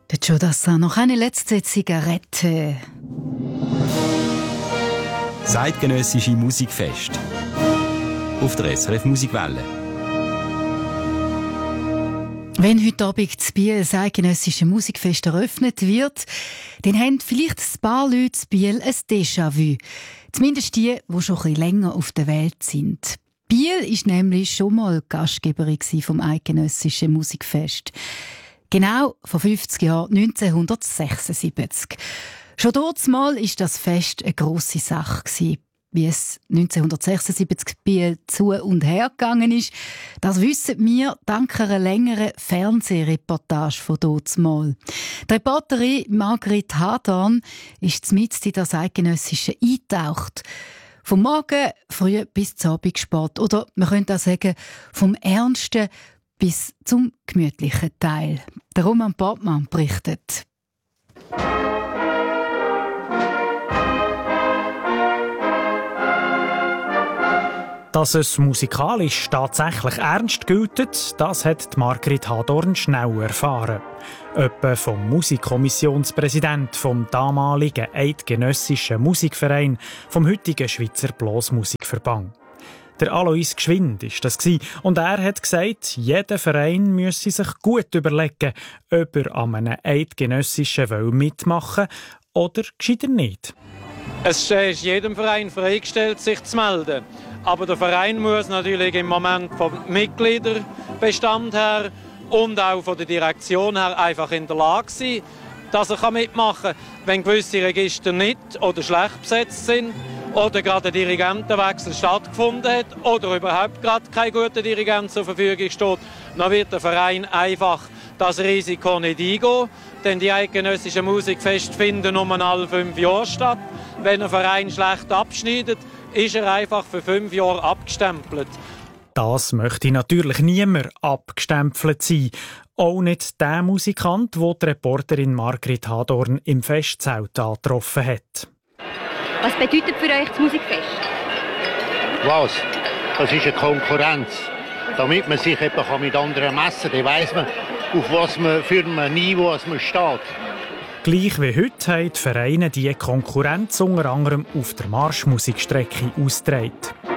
Der Joe Dassin, noch eine letzte Zigarette. Zeitgenössische Musikfest. Auf der SRF Musikwelle. Wenn heute Abend in Biel das eidgenössische Musikfest eröffnet wird, dann haben vielleicht ein paar Leute in Biel ein Déjà-vu. Zumindest die schon ein bisschen länger auf der Welt sind. Biel war nämlich schon mal Gastgeberin vom eidgenössischen Musikfest. Genau vor 50 Jahren, 1976. Schon damals war das Fest eine grosse Sache. Wie es 1976 Biel zu und her gegangen ist, das wissen wir dank einer längeren Fernsehreportage von damals. Die Reporterin Margrit Hadorn ist mitten in das Eidgenössische eingetaucht. Vom Morgen früh bis zum Abendsport. Oder man könnte auch sagen, vom Ernsten bis zum gemütlichen Teil. Der Roman Portmann berichtet. Dass es musikalisch tatsächlich ernst gilt, das hat Margrit Hadorn schnell erfahren. Etwa vom Musikkommissionspräsident vom damaligen Eidgenössischen Musikverein, vom heutigen Schweizer Blasmusikverband. Der Alois Gschwind war das und er hat gesagt, jeder Verein müsse sich gut überlegen, ob er an einem Eidgenössischen mitmachen will oder gescheiter nicht. Es ist jedem Verein freigestellt, sich zu melden. Aber der Verein muss natürlich im Moment vom Mitgliederbestand her und auch von der Direktion her einfach in der Lage sein, dass er mitmachen kann, wenn gewisse Register nicht oder schlecht besetzt sind oder gerade ein Dirigentenwechsel stattgefunden hat oder überhaupt gerade kein guter Dirigent zur Verfügung steht, dann wird der Verein einfach das Risiko nicht eingehen, denn die eidgenössischen Musikfeste finden nur alle 5 Jahre statt. Wenn ein Verein schlecht abschneidet, ist er einfach für 5 Jahre abgestempelt. Das möchte natürlich niemand abgestempelt sein. Auch nicht der Musikant, den die Reporterin Margrit Hadorn im Festzelt angetroffen hat. Was bedeutet für euch das Musikfest? Was? Das ist eine Konkurrenz. Damit man sich eben mit anderen messen kann, dann weiss man, auf was man für ein Niveau man steht. Gleich wie heute haben die Vereine diese Konkurrenz unter anderem auf der Marschmusikstrecke ausgetragen.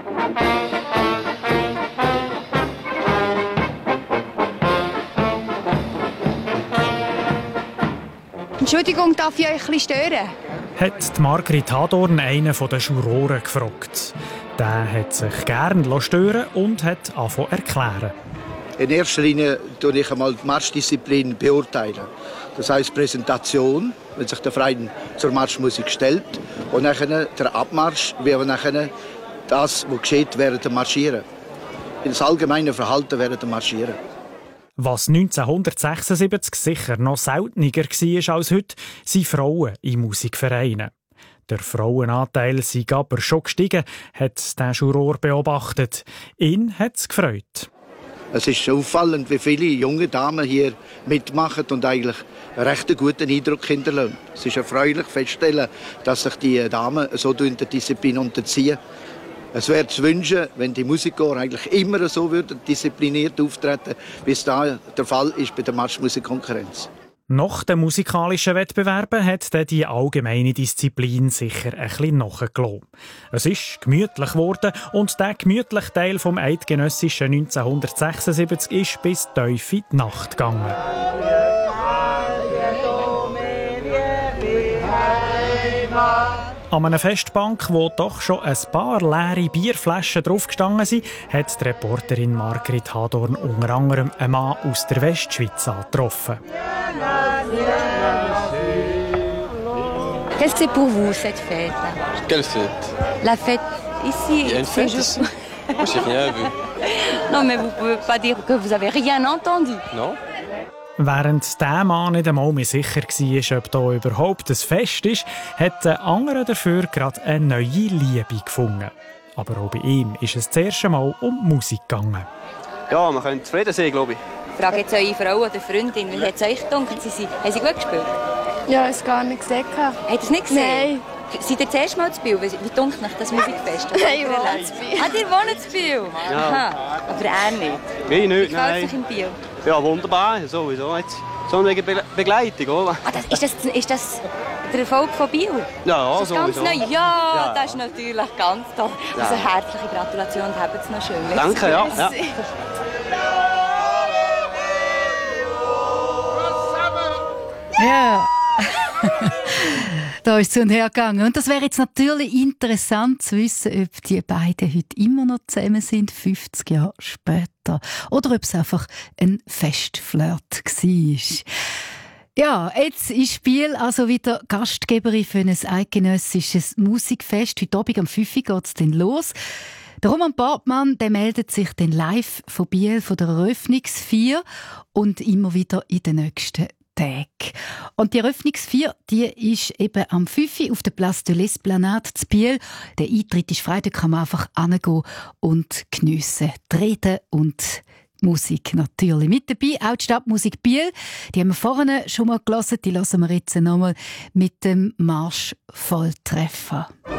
Entschuldigung, darf ich euch ein bisschen stören? Hat Margrit Hadorn einen der Juroren gefragt. Der hat sich gerne stören und hat angefangen zu erklären. In erster Linie beurteile ich einmal die Marschdisziplin beurteilen. Das heisst Präsentation, wenn sich der Verein zur Marschmusik stellt, und nachher der Abmarsch, wie nachher das, was geschieht während dem Marschieren. Das allgemeine Verhalten während dem Marschieren. Was 1976 sicher noch seltener war als heute, sind Frauen in Musikvereinen. Der Frauenanteil sei aber schon gestiegen, hat der Juror beobachtet. Ihn hat es gefreut. Es ist auffallend, wie viele junge Damen hier mitmachen und eigentlich einen recht guten Eindruck hinterlassen. Es ist erfreulich festzustellen, dass sich die Damen so der Disziplin unterziehen. Es wäre zu wünschen, wenn die Musiker eigentlich immer so diszipliniert auftreten, wie es da der Fall ist bei der Marschmusikkonkurrenz. Nach den musikalischen Wettbewerben hat dann die allgemeine Disziplin sicher ein bisschen nachgelassen. Es ist gemütlich geworden und der gemütliche Teil vom Eidgenössischen 1976 ist bis tief in die Nacht gegangen. An einer Festbank, wo doch schon ein paar leere Bierflaschen draufgestanden sind, hat die Reporterin Margrit Hadorn unter anderem einen Mann aus der Westschweiz angetroffen. Qu'est-ce que c'est pour vous, cette fête? Quelle fête? La fête ici. Il y a une fête ici? Moi, j'ai rien vu. Non, mais vous pouvez pas dire que vous avez rien entendu. Non? Während der Mann nicht einmal mehr sicher war, ob hier überhaupt ein Fest ist, hat der andere dafür gerade eine neue Liebe gefunden. Aber auch bei ihm ist es das erste Mal um Musik gegangen. Ja, wir können zufrieden sein, glaube ich. Frage jetzt eure Frau oder Freundin, wie hat es euch gedacht? Haben sie gut gespielt? Ja, ich habe es gar nicht gesehen. Habt ihr es nicht gesehen? Nein. Seid ihr zuerst mal zu Biel? Wie dunkelt euch das Musikfest? Ich wohne zu Biel. Ihr wohnt zu Biel? Ja. Aha. Aber er nicht. Ich nicht, Wie nein. gefällt euch in Biel? Ja, wunderbar, sowieso. Jetzt. So wegen Begleitung, oder? Ist das der Erfolg von Biel? Ja, ist das ganz sowieso. neu? Ja, das ist natürlich ganz toll. Ja. Also herzliche Gratulation und habt es noch schön. Danke, ja. Ja. Da ist es zu und her gegangen. Und das wäre jetzt natürlich interessant zu wissen, ob die beiden heute immer noch zusammen sind, 50 Jahre später. Oder ob es einfach ein Festflirt war. Ja, jetzt ist Biel also wieder Gastgeberin für ein eidgenössisches Musikfest. Heute Abend um 5 Uhr geht es dann los. Der Roman Bartmann, der meldet sich dann live von Biel, von der Eröffnungsfeier und immer wieder in den nächsten Tag. Und die Eröffnungsfeier, die ist eben am 5 Uhr auf der Place de l'Esplanade zu Biel. Der Eintritt ist frei, da kann man einfach hingehen und geniessen. Die Reden und Musik natürlich. Mit dabei auch die Stadtmusik Biel. Die haben wir vorhin schon mal gehört, die hören wir jetzt nochmal mit dem Marsch Volltreffer.